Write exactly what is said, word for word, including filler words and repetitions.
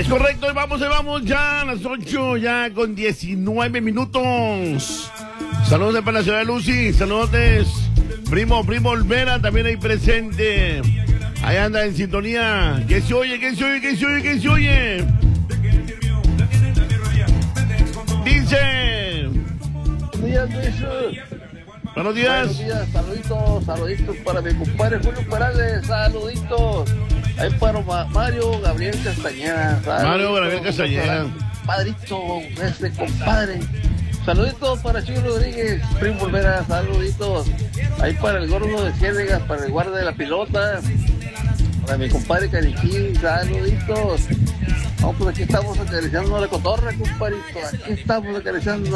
Es correcto, y vamos, y vamos ya a las ocho, ya con diecinueve minutos. Saludos para la ciudad de Lucy, saludos, primo, primo Olvera, también ahí presente. Ahí anda en sintonía. ¿Qué se oye? ¿Qué se oye? ¿Qué se oye? ¿Qué se oye? Dice. Buenos días, Luis. Buenos días. Buenos días, saluditos, saluditos para mi compadre Julio Perales, saluditos. Ahí para Mario Gabriel Castañeda. Mario Gabriel Castañeda. Padrito, ese compadre. Saluditos para Chico Rodríguez, Primo Volvera, saluditos. Ahí para el gordo de Ciénegas, para el guarda de la pilota. Para mi compadre Cariquín, saluditos. Vamos, pues aquí estamos acariciando la cotorra, compadrito. Aquí estamos acariciando